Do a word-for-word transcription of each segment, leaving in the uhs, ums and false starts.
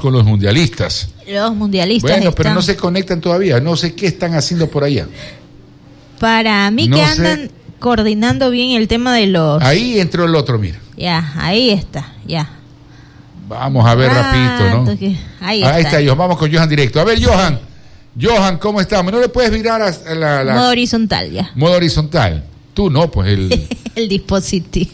con los mundialistas. Los mundialistas Bueno, están... pero no se conectan todavía. No sé qué están haciendo por allá. Para mí no que sé. andan coordinando bien el tema de los... Ahí entró el otro, mira. Ya, ahí está, ya. Vamos a ver rapidito, ¿no? Que... Ahí, ahí está. está, Johan. Vamos con Johan directo. A ver, Johan. Johan, ¿cómo estamos? ¿No le puedes virar a la... la... Modo horizontal, ya. Modo horizontal. Tú no, pues el... el dispositivo.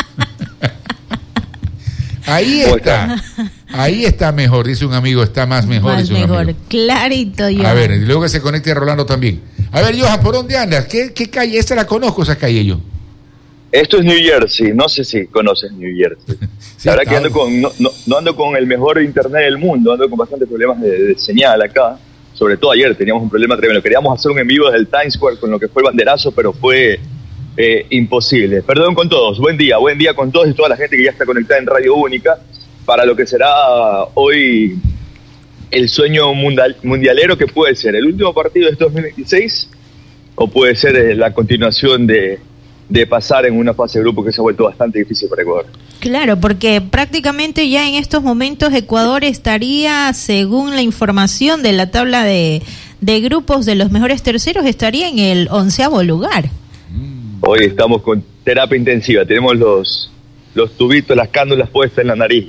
Ahí está. Ahí está mejor, dice un amigo. Está más mejor, más dice un mejor, amigo. Clarito, Johan. A ver, y luego que se conecte Rolando también. A ver, Johan, ¿por dónde andas? ¿Qué, qué calle? Esta la conozco, esa calle yo. Esto es New Jersey, no sé si conoces New Jersey. Sí, la verdad que ando con, no, no, no ando con el mejor internet del mundo, ando con bastantes problemas de, de señal acá. Sobre todo ayer teníamos un problema tremendo. Queríamos hacer un en vivo desde el Times Square con lo que fue el banderazo, pero fue eh, imposible. Perdón con todos, buen día, buen día con todos y toda la gente que ya está conectada en Radio Única para lo que será hoy el sueño mundial, mundialero, que puede ser el último partido de este dos mil veintiséis o puede ser eh, la continuación de, de pasar en una fase de grupo que se ha vuelto bastante difícil para Ecuador. Claro, porque prácticamente ya en estos momentos Ecuador estaría, según la información de la tabla de, de grupos de los mejores terceros, estaría en el onceavo lugar. Hoy estamos con terapia intensiva, tenemos los, los tubitos, las cándulas puestas en la nariz.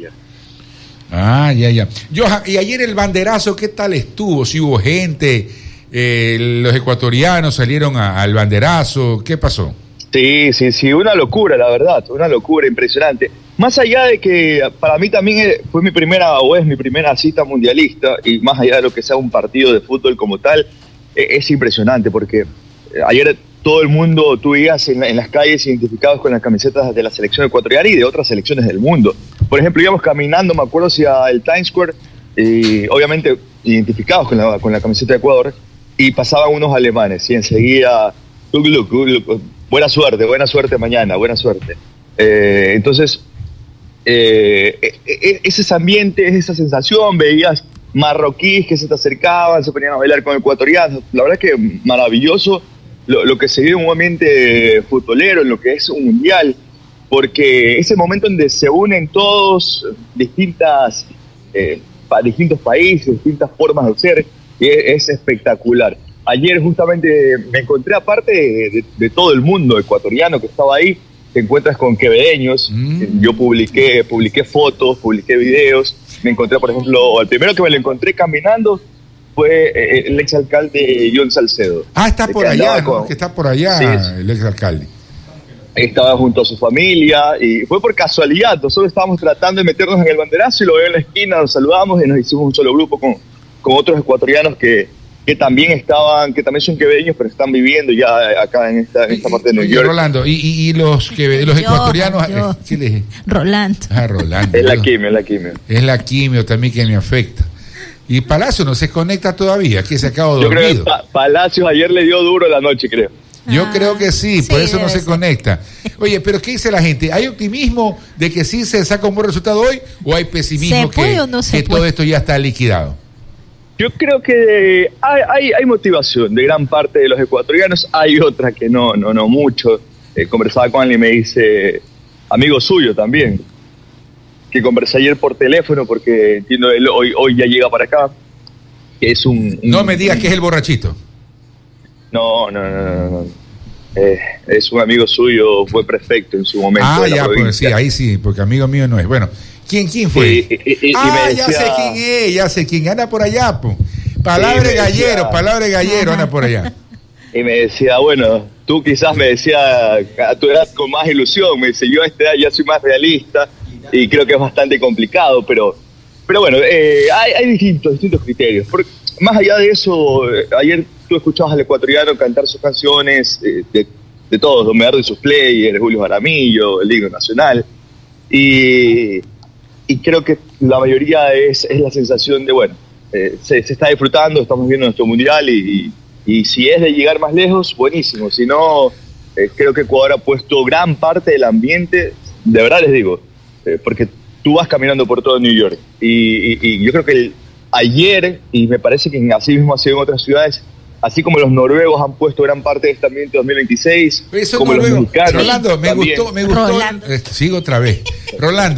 Ah, ya, ya. Johan, y ayer el banderazo, ¿qué tal estuvo? Si hubo gente, eh, los ecuatorianos salieron a, al banderazo, ¿qué pasó? Sí, sí, sí, una locura, la verdad, una locura impresionante. Más allá de que para mí también fue mi primera o es mi primera cita mundialista, y más allá de lo que sea un partido de fútbol como tal, es impresionante porque ayer todo el mundo, tú veías en, en las calles identificados con las camisetas de la selección ecuatoriana y de otras selecciones del mundo. Por ejemplo, íbamos caminando, me acuerdo, hacia el Times Square, y obviamente identificados con la, con la camiseta de Ecuador, y pasaban unos alemanes y enseguida, look, look, look, buena suerte, buena suerte mañana, buena suerte. Eh, entonces, eh, es ese ambiente, es esa sensación, veías marroquíes que se te acercaban, se ponían a bailar con ecuatorianos, la verdad es que maravilloso lo, lo que se vive en un ambiente futbolero, en lo que es un mundial, porque ese momento en donde se unen todos, distintas, eh, pa, distintos países, distintas formas de ser, es, es espectacular. Ayer justamente me encontré, aparte de, de, de todo el mundo ecuatoriano que estaba ahí, te encuentras con quevedeños. Mm. Yo publiqué, publiqué fotos, publiqué videos. Me encontré, por ejemplo, el primero que me lo encontré caminando fue el exalcalde John Salcedo. Ah, está por allá, ¿no? Que está por allá, sí, el exalcalde. Estaba junto a su familia y fue por casualidad. Nosotros estábamos tratando de meternos en el banderazo y lo veo en la esquina, nos saludamos y nos hicimos un solo grupo con, con otros ecuatorianos que, que también estaban, que también son quevedeños, pero están viviendo ya acá en esta, en esta parte de New York. Rolando, y, y, y los, que, los ecuatorianos... Yo, ¿Qué le dije? Rolando. Ah, Rolando. Es la quimio, es la quimio. Es la quimio también que me afecta. Y Palacio no se conecta todavía, que se acaba de Yo dormido. creo que pa- Palacios ayer le dio duro la noche, creo. Yo Ah, creo que sí, por sí, eso no se ser. conecta. Oye, pero ¿qué dice la gente? ¿Hay optimismo de que sí se saca un buen resultado hoy o hay pesimismo ¿Se puede que, o no se que puede? todo esto ya está liquidado? Yo creo que hay, hay, hay motivación de gran parte de los ecuatorianos, hay otra que no, no, no mucho. Eh, conversaba con él y me dice, amigo suyo también, que conversé ayer por teléfono porque entiendo él hoy, hoy ya llega para acá, que es un... un No me digas que es el borrachito. No, no, no, no, no. Eh, es un amigo suyo, fue prefecto en su momento. Ah, de la ya, pues sí, provincia. ahí sí, porque amigo mío no es. Bueno, ¿quién, quién fue? Y- y- y- y ah, me ya decía- sé quién es, ya sé quién anda por allá, pues. Palabra Sí, de me decía- gallero, palabra de gallero, anda por allá. Y me decía, bueno, tú quizás me decía a tu edad con más ilusión, me dice, yo a esta edad ya soy más realista y creo que es bastante complicado, pero pero bueno, eh, hay, hay distintos, distintos criterios. Porque más allá de eso, eh, ayer tú escuchabas al ecuatoriano cantar sus canciones, eh, de, de todos, Don Medardo y sus players, Julio Jaramillo, el himno nacional, y, y creo que la mayoría es, es la sensación de, bueno, eh, se, se está disfrutando, estamos viendo nuestro mundial y, y, y si es de llegar más lejos, buenísimo. Si no, eh, creo que Ecuador ha puesto gran parte del ambiente, de verdad les digo, eh, porque tú vas caminando por todo New York y, y, y yo creo que el, ayer, y me parece que así mismo ha sido en otras ciudades, así como los noruegos han puesto gran parte de este ambiente dos mil veintiséis, Eso como no los luego. mexicanos Rolando, me también. gustó, me gustó. Rolando. Eh, sigo otra vez. Rolando,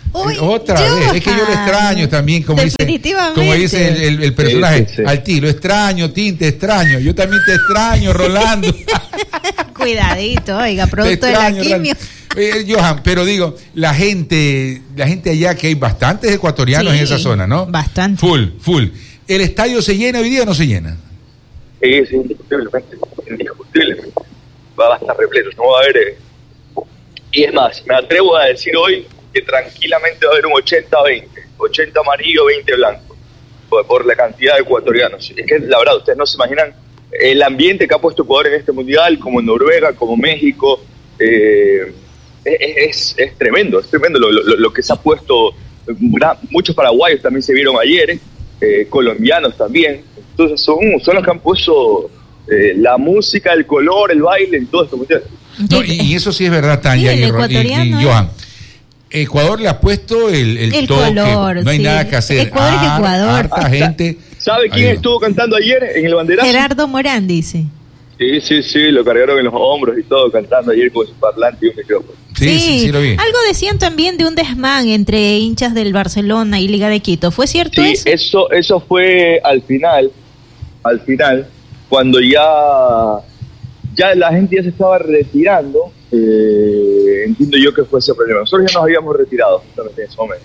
Uy, Otra Johan. vez, es que yo lo extraño también, como dice, Definitivamente. como dice el, el- el personaje, Sí, sí, sí. al ti, lo extraño, Tin, te extraño, yo también te extraño, Rolando. Cuidadito, oiga, Te producto de la extraño, quimio. Rolando. Eh, Johan, pero digo, la gente, la gente allá, que hay bastantes ecuatorianos Sí, en esa zona, ¿no? bastante. Full, full. ¿El estadio se llena hoy día o no se llena? Es indiscutiblemente, indiscutiblemente. Va a estar repleto, no va a haber... eh, Y es más, me atrevo a decir hoy que tranquilamente va a haber un ochenta veinte, ochenta amarillo, veinte blanco, por, por la cantidad de ecuatorianos. Es que la verdad, ustedes no se imaginan el ambiente que ha puesto Ecuador en este mundial, como en Noruega, como México, eh, es, es, es tremendo, es tremendo lo, lo, lo que se ha puesto. Muchos paraguayos también se vieron ayer, eh, colombianos también, entonces son, son los que han puesto eh, la música, el color, el baile en todo este mundial. No, y, y eso sí es verdad, Tania Sí, y, el Ro- y- y ecuatoriano, Johan. Ecuador le ha puesto el, el, El toque, color, no hay sí. nada que hacer. Ecuador es Har- Ecuador. Harta gente. ¿Sabe quién Ahí va. estuvo cantando ayer en el banderazo? Gerardo Morán dice. Sí, sí, sí, lo cargaron en los hombros y todo, cantando ayer con su parlante y un micrófono. Sí, sí, sí, lo vi. Algo decían también de un desmán entre hinchas del Barcelona y Liga de Quito. ¿Fue cierto Sí, eso? eso, eso fue al final, al final, cuando ya, ya la gente ya se estaba retirando, eh, entiendo yo que fue ese problema. Nosotros ya nos habíamos retirado justamente en ese momento.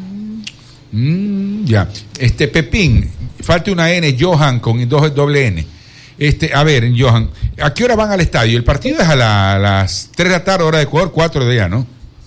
Mm, ya. Este, Pepín, falta una N, Johan, con dos doble N. Este, a ver, Johan, ¿a qué hora van al estadio? El partido es a, la- a las tres de la tarde, hora de Ecuador, cuatro de allá, ¿no?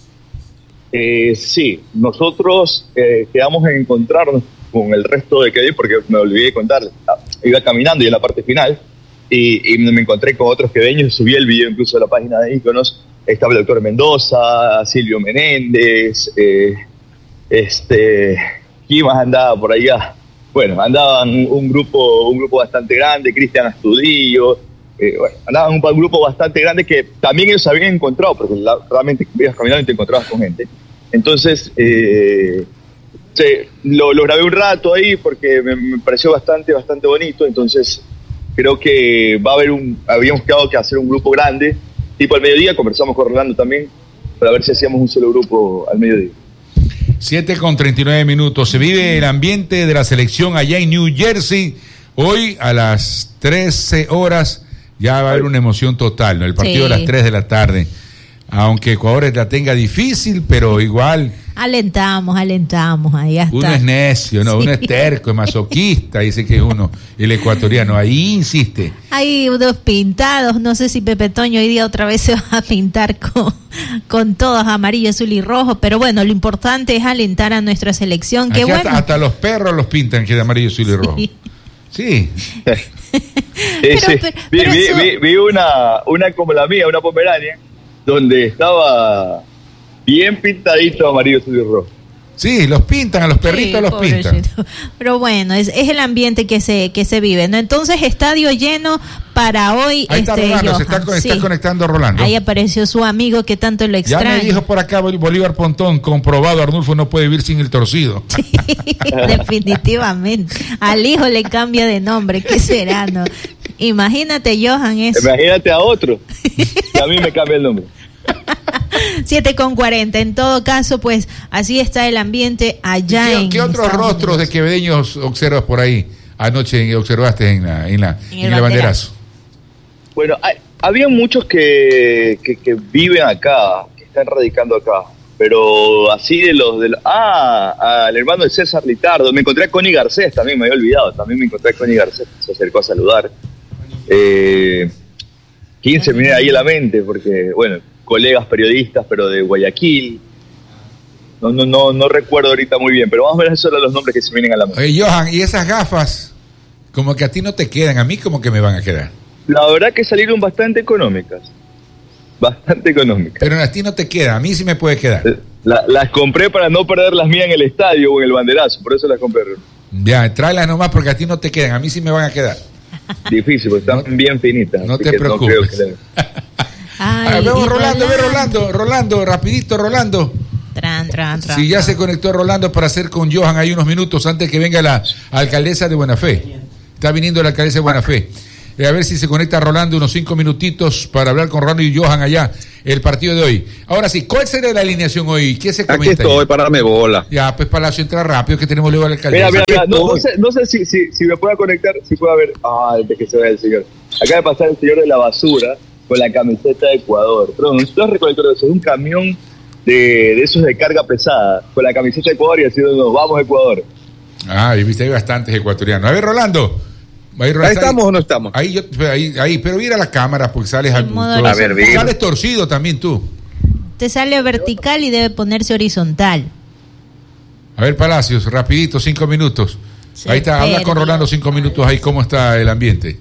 Eh, sí, nosotros eh, quedamos en encontrarnos con el resto de que porque me olvidé de contarles. Ah, iba caminando y en la parte final y, y me encontré con otros queveños, subí el video incluso a la página de Íconos. Estaba el doctor Mendoza, Silvio Menéndez, eh, este, ¿quién más andaba por allá? Bueno, andaban un, un grupo un grupo bastante grande, Cristian Astudillo, eh, bueno, andaban un, un grupo bastante grande que también ellos habían encontrado, porque la, realmente ibas caminando y te encontrabas con gente. Entonces, eh, se, lo, lo grabé un rato ahí porque me, me pareció bastante, bastante bonito. Entonces, creo que va a haber un, habíamos quedado que hacer un grupo grande, tipo al mediodía, conversamos con Rolando también, para ver si hacíamos un solo grupo al mediodía. siete con treinta y nueve minutos. Se vive el ambiente de la selección allá en New Jersey. Hoy a las trece horas ya va a haber una emoción total, ¿no? El partido Sí. a las tres de la tarde. Aunque Ecuador la tenga difícil, pero igual Alentamos, alentamos, ahí está. uno es necio, ¿no? Sí. Uno es terco, es masoquista, dice que es uno, el ecuatoriano. Ahí insiste. Hay unos pintados, no sé si Pepe Toño hoy día otra vez se va a pintar con, con todos amarillo, azul y rojo, pero bueno, lo importante es alentar a nuestra selección, que Aquí bueno. hasta, hasta los perros los pintan que de amarillo, azul y rojo. Sí. Sí. Sí, Pero- sí. pero- vi, pero vi- eso- vi- vi una, una como la mía, una pomerania, donde estaba bien pintadito amarillo, azul y rojo. Sí, los pintan, a los perritos Sí, los pintan. pobrecito. Pero bueno, es, es el ambiente que se que se vive, ¿no? Entonces, estadio lleno para hoy. Ahí está este, Rolando, se Johan. está, con- está Sí. conectando Rolando. Ahí apareció su amigo que tanto lo Ya extraña. me dijo por acá Bol- Bolívar Pontón, comprobado, Arnulfo no puede vivir sin el torcido. Definitivamente. Al hijo le cambia de nombre, ¿qué será, no? Imagínate, Johan, eso. Imagínate a otro, que a mí me cambia el nombre. siete con cuarenta. En todo caso, pues así está el ambiente allá ¿Qué, en qué otros Estados rostros de Unidos. quevedeños observas por ahí? Anoche observaste en, la, en, la, En en el el banderazo. Bueno, hay, había muchos que, que, que viven acá, que están radicando acá, pero así de los... De los ah, al hermano de César Litardo. Me encontré a Connie Garcés, también me había olvidado, también me encontré a Connie Garcés, se acercó a saludar. Eh, quince me viene ahí a la mente, porque, bueno, colegas periodistas, pero de Guayaquil. No, no, no, no recuerdo ahorita muy bien, pero vamos a ver solo los nombres que se vienen a la mente. Oye, Johan, y esas gafas, como que a ti no te quedan, a mí como que me van a quedar. La verdad que salieron bastante económicas, bastante económicas. Pero a ti no te quedan, a mí sí me puede quedar. La- las compré para no perder las mías en el estadio o en el banderazo, por eso las compré. Ya, tráelas nomás porque a ti no te quedan, a mí sí me van a quedar. Difícil, porque están No- bien finitas. no así te que preocupes. creo que le- Ay, Ah, vemos y Rolando, ve Rolando, Rolando, rapidito Rolando. Tran, tran, tran, Si ya tran. se conectó Rolando para hacer con Johan ahí unos minutos antes que venga la alcaldesa de Buena Fe. Está viniendo la alcaldesa de Buena Fe. Eh, a ver si se conecta Rolando unos cinco minutitos para hablar con Rolando y Johan allá el partido de hoy. Ahora sí, ¿cuál será la alineación hoy? ¿Qué se comenta? Aquí estoy, ahí? Parame bola. Ya, pues Palacio, entra rápido que tenemos luego al alcalde. Mira, mira, mira, no, no sé, no sé si, si, si me pueda conectar, si pueda ver. Ah, de que se vea el señor. Acaba de pasar el señor de la basura con la camiseta de Ecuador. Perdón, nosotros recolectores, es un camión de, de esos de carga pesada, con la camiseta de Ecuador y así nos vamos a Ecuador. Ah, y viste, hay bastantes ecuatorianos. A ver, Rolando. Ahí, Rolando, ¿ahí estamos ahí, o no estamos? Ahí, yo, ahí, ahí, pero mira la cámara porque sales al punto. A ver, bien. Sales torcido también tú. Te sale vertical y debe ponerse horizontal. A ver, Palacios, rapidito, cinco minutos. Se ahí está, perdió. Habla con Rolando cinco minutos ahí, ¿cómo está el ambiente?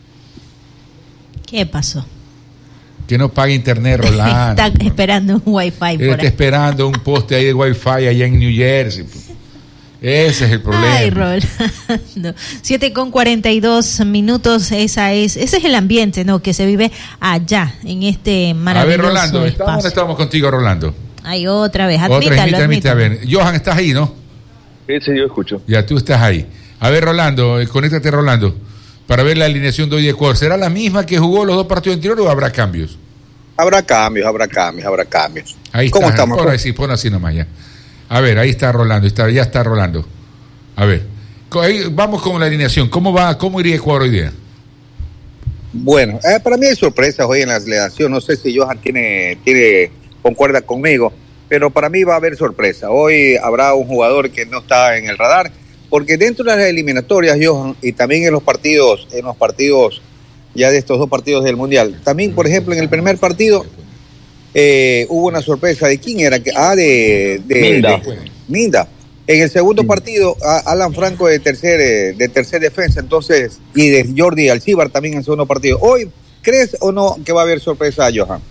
¿Qué pasó? Que no pague internet, Rolando. Está esperando un wifi por ahí. Está esperando un poste ahí de wifi allá en New Jersey. Ese es el problema. Ay, Rolando. siete con cuarenta y dos minutos, esa es, ese es el ambiente, ¿no? Que se vive allá, en este maravilloso. A ver, Rolando, ¿estamos, estamos contigo, Rolando? Ay, otra vez, admítalo, otra, admítalo, admítalo. A ver, Johan, ¿estás ahí, no? Sí, sí, yo escucho. Ya, tú estás ahí. A ver, Rolando, conéctate, Rolando, para ver la alineación de hoy de Ecuador. ¿Será la misma que jugó los dos partidos anteriores o habrá cambios? Habrá cambios, habrá cambios, habrá cambios. Ahí ¿Cómo está, estamos? Pon así, pon así nomás ya. A ver, ahí está Rolando, está, ya está Rolando. A ver, ahí, vamos con la alineación. ¿Cómo va, cómo iría Ecuador hoy día? Bueno, eh, para mí hay sorpresas hoy en la alineación. No sé si Johan tiene, tiene, concuerda conmigo, pero para mí va a haber sorpresa. Hoy habrá un jugador que no está en el radar, porque dentro de las eliminatorias, Johan, y también en los partidos, en los partidos ya de estos dos partidos del Mundial, también, por ejemplo, en el primer partido eh, hubo una sorpresa. ¿De quién era? Ah, de, de, Minda. de Minda. En el segundo partido, Alan Franco de tercer, de tercer defensa, entonces, y de Jordi Alcibar también en el segundo partido. Hoy, ¿crees o no que va a haber sorpresa, Johan?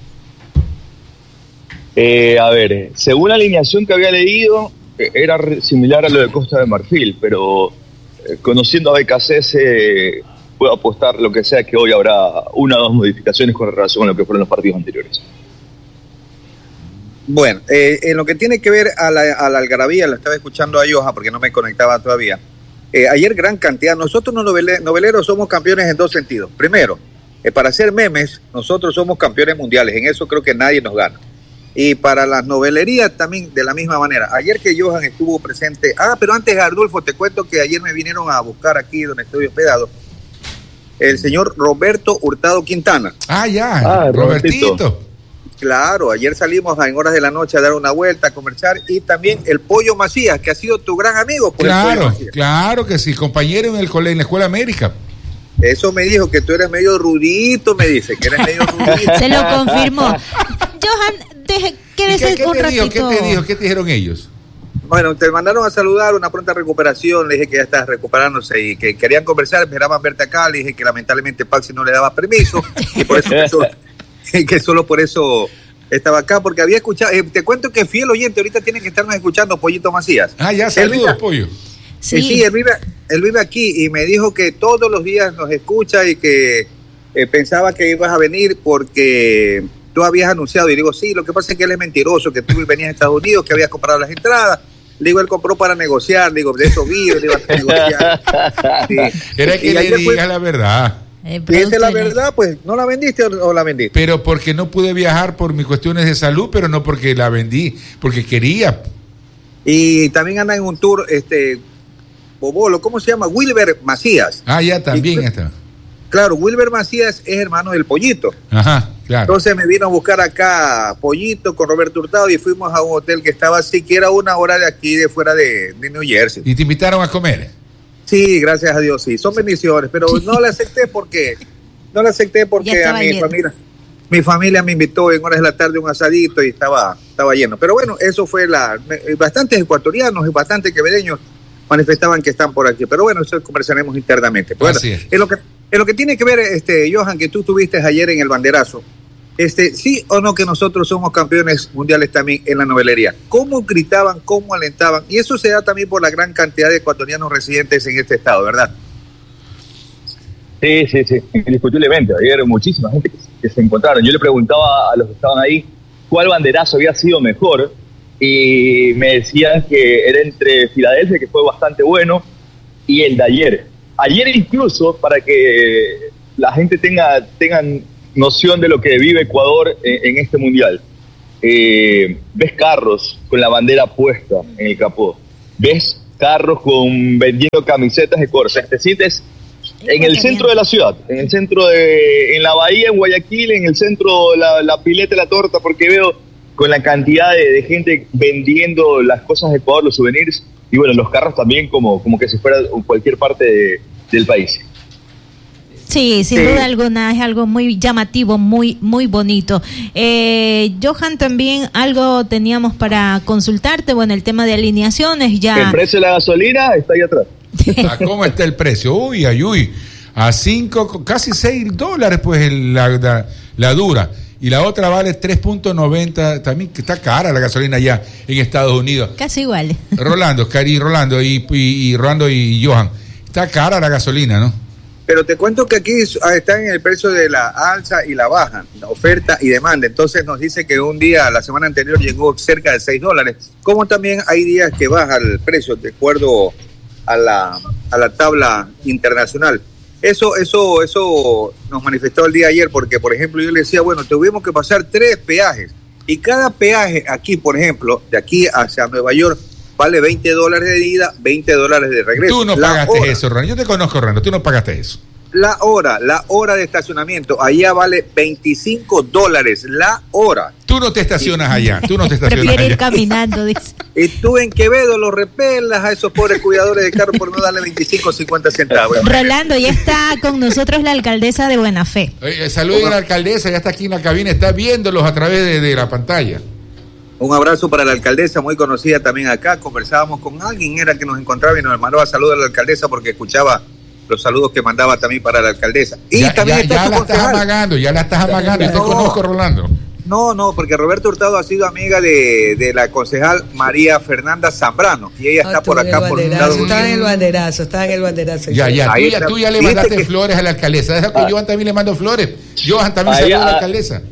Eh, a ver, según la alineación que había leído, eh, era similar a lo de Costa de Marfil, pero eh, conociendo a B K C S, puedo apostar lo que sea que hoy habrá una o dos modificaciones con relación a lo que fueron los partidos anteriores. Bueno, eh, en lo que tiene que ver a la, a la algarabía, la estaba escuchando a Johan porque no me conectaba todavía. Eh, ayer gran cantidad, nosotros los novele, noveleros somos campeones en dos sentidos. Primero, eh, para hacer memes, nosotros somos campeones mundiales, en eso creo que nadie nos gana. Y para las novelerías también de la misma manera. Ayer que Johan estuvo presente, ah, pero antes Arnulfo, te cuento que ayer me vinieron a buscar aquí donde estoy hospedado, el señor Roberto Hurtado Quintana. Ah, ya, ah, Robertito. Robertito. Claro, ayer salimos en horas de la noche a dar una vuelta, a conversar, y también el Pollo Macías, que ha sido tu gran amigo. Por claro, claro que sí, compañero en el colegio, en la Escuela América. Eso me dijo, que tú eres medio rudito, me dice, que eres medio rudito. Se lo confirmó. Johan, deje, quédese ¿Qué, qué un te ratito. Dijo, ¿Qué te dijo? ¿Qué te dijeron ellos? Bueno, te mandaron a saludar, una pronta recuperación, le dije que ya estás recuperándose y que querían conversar, esperaban verte acá, le dije que lamentablemente Paxi no le daba permiso, y por eso... eso que solo por eso estaba acá, porque había escuchado, eh, te cuento que fiel oyente, ahorita tiene que estarnos escuchando Pollito Macías. Ah, ya, saludos, Pollo. Sí, eh, sí él, vive, él vive aquí y me dijo que todos los días nos escucha y que eh, pensaba que ibas a venir porque tú habías anunciado, y digo, sí, lo que pasa es que él es mentiroso, que tú venías a Estados Unidos, que habías comprado las entradas. Digo, él compró para negociar, digo, de eso vi, le iba a negociar. Sí. Era que y le digas fue... la verdad. Eh, y esa es la verdad, pues, ¿no la vendiste o, o la vendiste? Pero porque no pude viajar por mis cuestiones de salud, pero no porque la vendí, porque quería. Y también anda en un tour, este, Bobolo, ¿cómo se llama? Wilber Macías. Ah, ya, también y, está. Claro, Wilber Macías es hermano del Pollito. Ajá, claro. Entonces me vino a buscar acá Pollito con Roberto Hurtado y fuimos a un hotel que estaba siquiera una hora de aquí, de fuera de, de New Jersey. ¿Y te invitaron a comer? Sí, gracias a Dios, sí, son bendiciones, pero no la acepté porque, no la acepté porque a mi lleno. familia, mi familia me invitó en horas de la tarde a un asadito y estaba, estaba lleno. Pero bueno, eso fue la, bastantes ecuatorianos y bastantes quevedeños manifestaban que están por aquí. Pero bueno, eso conversaremos internamente. Bueno, Así es. En lo que, en lo que tiene que ver, este, Johan, que tú tuviste ayer en el banderazo, este, sí o no que nosotros somos campeones mundiales también en la novelería. ¿Cómo gritaban, cómo alentaban? Y eso se da también por la gran cantidad de ecuatorianos residentes en este estado, ¿verdad? Sí, sí, sí, indiscutiblemente. Ayer muchísima gente que, que se encontraron. Yo le preguntaba a los que estaban ahí cuál banderazo había sido mejor y me decían que era entre Filadelfia, que fue bastante bueno, y el de ayer. Ayer incluso, para que la gente tenga tengan noción de lo que vive Ecuador en, en este mundial. Eh, ves carros con la bandera puesta en el capó, ves carros con vendiendo camisetas de Ecuador, o sea, te sientes en el centro de la ciudad, en el centro de, en la bahía, en Guayaquil, en el centro, la, la pileta, la torta, porque veo con la cantidad de, de gente vendiendo las cosas de Ecuador, los souvenirs, y bueno, los carros también como, como que si fuera cualquier parte de, del país. Sí, sin Sí. duda alguna es algo muy llamativo, muy muy bonito. Eh, Johan, también algo teníamos para consultarte, bueno, el tema de alineaciones ya. El precio de la gasolina está ahí atrás. ¿A cómo está el precio? Uy, ay, uy. A cinco, casi seis dólares, pues el- la, la, la dura. Y la otra vale tres punto noventa. También que está cara la gasolina allá en Estados Unidos. Casi iguales. Rolando, Cari, Rolando y, y, y Rolando y Johan. Está cara la gasolina, ¿no? Pero te cuento que aquí está en el precio de la alza y la baja, la oferta y demanda. Entonces nos dice que un día, la semana anterior, llegó cerca de seis dólares. Como también hay días que baja el precio de acuerdo a la, a la tabla internacional. Eso, eso, eso nos manifestó el día de ayer, porque, por ejemplo, yo le decía, bueno, tuvimos que pasar tres peajes. Y cada peaje aquí, por ejemplo, de aquí hacia Nueva York, vale veinte dólares de ida, veinte dólares de regreso. Tú no La pagaste hora. eso, Rolando. Yo te conozco, Rolando. Tú no pagaste eso. La hora, la hora de estacionamiento, allá vale veinticinco dólares la hora. Tú no te estacionas allá. Tú no te estacionas Prefiere ir allá. caminando, dice. Y tú en Quevedo lo repelas a esos pobres cuidadores de carro por no darle veinticinco o cincuenta centavos. Rolando, ya está con nosotros la alcaldesa de Buena Fe. Oye, saluden a la alcaldesa. Ya está aquí en la cabina. Está viéndolos a través de, de la pantalla. Un abrazo para la alcaldesa, muy conocida también acá. Conversábamos con alguien, era que nos encontraba y nos mandaba saludos a la alcaldesa porque escuchaba los saludos que mandaba también para la alcaldesa. Y ya también ya, está ya tu la estás concejal. amagando. Ya la estás amagando. Yo te No. conozco, Rolando. No, no, porque Roberto Hurtado ha sido amiga de, de la concejal María Fernanda Zambrano y ella está Ah, por tú en el acá por banderazo, Estados Estaba en el Unidos. banderazo, estaba en el banderazo. Ya, ya. Tú Ahí ya, está. tú ya le Fíjate mandaste que- flores a la alcaldesa. Deja que Ah. Johan también le mando flores. Johan también Ahí, saluda a la ah. alcaldesa.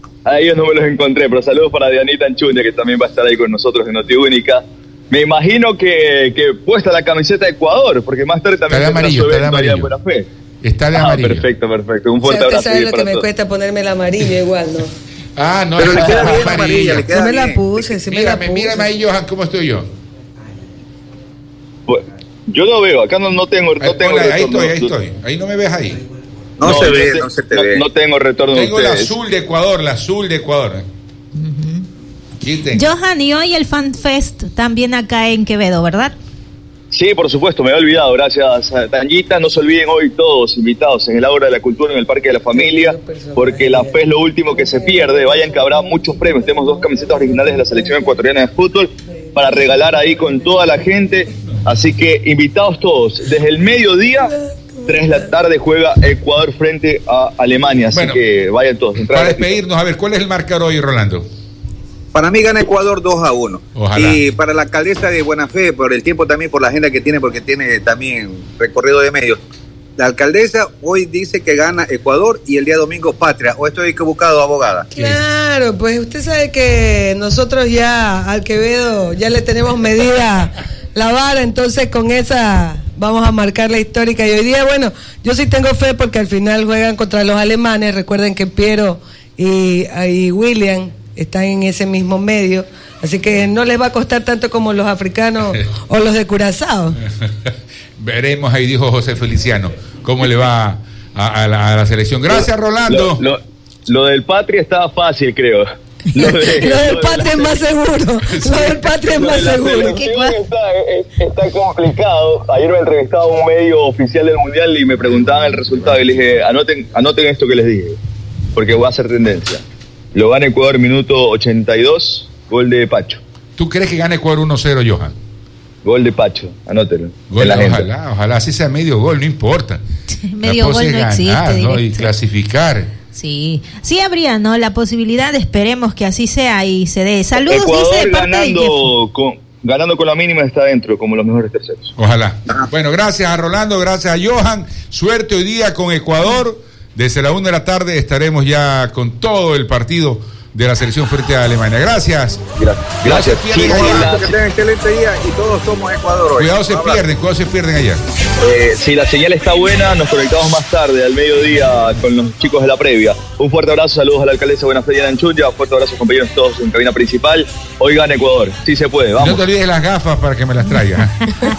A ellos no me los encontré, pero saludos para Dianita Anchuña, que también va a estar ahí con nosotros en Notiúnica. Me imagino que, que puesta la camiseta de Ecuador, porque más tarde también Está de tendrá su amarillo, está de evento allá en amarillo. Buena Fe. Está de Ah, amarillo. perfecto, perfecto. Un O sea, fuerte usted abrazo sabe ahí lo para que me todos. cuesta ponerme el amarillo igual, ¿no? Ah, no. Pero le está queda bien amarilla. amarilla, le queda Sí me la bien. puse, sí me la Mírame, puse. mírame ahí, Johan, ¿cómo estoy yo? Pues, yo no veo, acá no, no tengo, Ahí, no tengo ponla, ahí retorno. estoy, ahí estoy. Ahí no me ves ahí. No, se yo ve, te- no se te no- ve. No tengo retorno de Tengo la ustedes. azul de Ecuador, la azul de Ecuador. Aquí tengo. Johan, y hoy el Fan Fest también acá en Quevedo, ¿verdad? Sí, por supuesto, me había olvidado, gracias a Tanyita. No se olviden hoy todos invitados en el Aula de la Cultura, en el Parque de la Familia, porque la fe es lo último que se pierde. Vayan que habrá muchos premios. Tenemos dos camisetas originales de la selección ecuatoriana de fútbol para regalar ahí con toda la gente. Así que invitados todos. Desde el mediodía, tres de la tarde, juega Ecuador frente a Alemania. Así Bueno, que vayan todos. Entrada Para gratis. despedirnos, a ver, ¿cuál es el marcador hoy, Rolando? Para mí gana Ecuador dos a uno. Ojalá. Y para la alcaldesa de Buena Fe, por el tiempo también, por la agenda que tiene, porque tiene también recorrido de medios. La alcaldesa hoy dice que gana Ecuador y el día domingo Patria. ¿O estoy equivocado, abogada? Claro, pues usted sabe que nosotros ya al Quevedo ya le tenemos medida la vara, entonces con esa vamos a marcar la histórica. Y hoy día, bueno, yo sí tengo fe porque al final juegan contra los alemanes. Recuerden que Piero y, y William están en ese mismo medio, así que no les va a costar tanto como los africanos o los de Curazao. Veremos, ahí dijo José Feliciano, cómo le va a, a la, a la selección. Gracias, Rolando. Lo, lo- lo del Patria estaba fácil, creo. Lo, de- Lo del lo de Patria es la- más seguro, lo del Patria es Lo más de la seguro. selección está, es- está complicado. Ayer me entrevistaba un medio oficial del Mundial y me preguntaban el resultado y le dije, anoten, anoten esto que les dije, porque va a ser tendencia. Lo gana Ecuador minuto ochenta y dos, gol de Pacho. ¿Tú crees que gane Ecuador uno cero, Johan? Gol de Pacho, anótelo. Gol, en la agenda. ojalá, ojalá así sea medio gol, no importa. Medio La cosa gol no es existe, ganar, ¿no? Y directo. clasificar. Sí, sí habría, ¿no? La posibilidad, esperemos que así sea y se dé. Saludos, Ecuador dice de parte de Jeff. ganando con, ganando con la mínima está dentro, como los mejores terceros. Ojalá. Bueno, gracias a Rolando, gracias a Johan. Suerte hoy día con Ecuador. Desde la una de la tarde estaremos ya con todo el partido de la selección frente a Alemania. Gracias. Gracias. Gracias. Sí, Sí, no, la- Que tengan excelente día y todos somos Ecuador hoy. Cuidado se Un abrazo. pierden, cuidado se pierden allá. eh, si la señal está buena, nos conectamos más tarde, al mediodía, con los chicos de la previa. Un fuerte abrazo, saludos a la alcaldesa Buena Fe, Diana Anchundia. Fuerte abrazo, compañeros todos en cabina principal. Hoy gana Ecuador. Sí se puede, No vamos. te olvides las gafas para que me las traigas.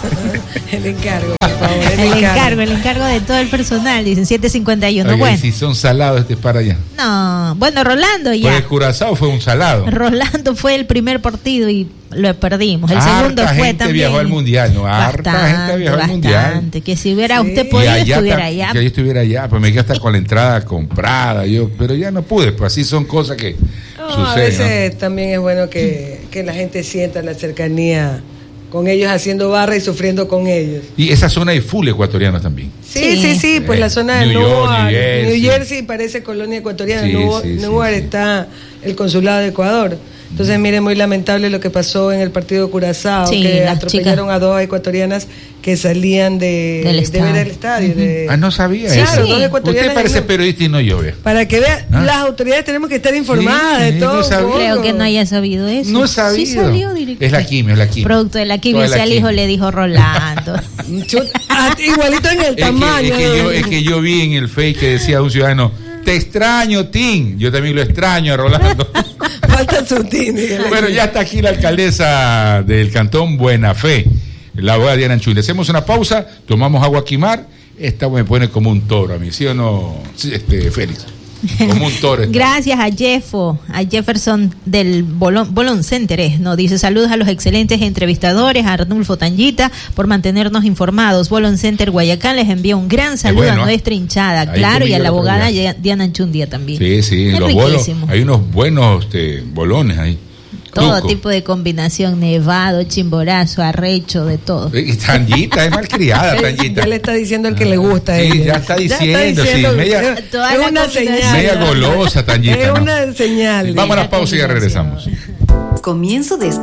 El encargo, por favor. El, El encargo, el encargo de todo el personal, dicen siete cincuenta y uno. Oye, Bueno, si son salados, este es para allá. no, bueno, Rolando Pues ya. el Curazao fue un salado. Rolando fue el primer partido y lo perdimos. El Harta segundo fue gente también. viajó al mundial, ¿no? Harta Bastante, gente viajó al mundial. bastante. Que si hubiera Sí. usted Y podido, allá estuviera ta- allá. que yo estuviera allá, pues me quedé hasta con la entrada comprada, yo, pero ya no pude, pues así son cosas que No, a suceden. veces también es bueno que, que la gente sienta la cercanía con ellos, haciendo barra y sufriendo con ellos. ¿no? Y esa zona hay full ecuatorianos también. Sí, Sí. sí, sí, pues Eh, la zona de New York, Newark, New Jersey. New Jersey parece colonia ecuatoriana, Sí, Newark, sí, sí, Newark sí. está el consulado de Ecuador. Entonces, mire, muy lamentable lo que pasó en el partido de Curazao, Sí, que las atropellaron chicas. a dos ecuatorianas que salían de, Del de estadio. ver el estadio. de- Ah, no sabía Sí, eso. claro, dos Sí. ecuatorianas. Usted parece no- periodista y no llove. Para que vean, Ah. las autoridades tenemos que estar informadas Sí, de no todo. sabía. un poco. Creo que no haya sabido eso. No he sabido. Sí salió directo. Es la quimio, es la quimio. Producto de la quimio, Toda la si al hijo quimio. le dijo Rolando. Chut, ah, igualito en el Es que, tamaño. es, que yo, es que yo vi en el Face que decía un ciudadano, te extraño, Tim. Yo también lo extraño a Rolando. Falta su tini. Bueno, ya está aquí la alcaldesa del Cantón Buena Fe, la abogada Diana Anchundia. Hacemos una pausa, tomamos agua a quimar. Esta me pone como un toro a mí, ¿sí o no, sí, este, Félix? Como un toro. esta. Gracias a Jeffo, a Jefferson del Bolón, Bolón Center, eh, nos dice saludos a los excelentes entrevistadores, a Arnulfo Tangita, por mantenernos informados. Bolón Center Guayacán les envía un gran saludo bueno, a nuestra hinchada, ahí claro, y comí a yo la el otro abogada día. Diana Anchundia también. Sí, sí, Es los bolos. riquísimo. Hay unos buenos este, bolones ahí. Todo Tuco. tipo de combinación, nevado, chimborazo, arrecho, de todo. Y Tangita es malcriada, Él Tangita. ya le está diciendo el que le gusta a Sí, ella. ya está diciendo, sí, media- es, Toda es la una combinación. señal. Media golosa, Tangita. Es ¿no? una señal. Vamos a la La pausa y ya combinación. regresamos. Comienzo de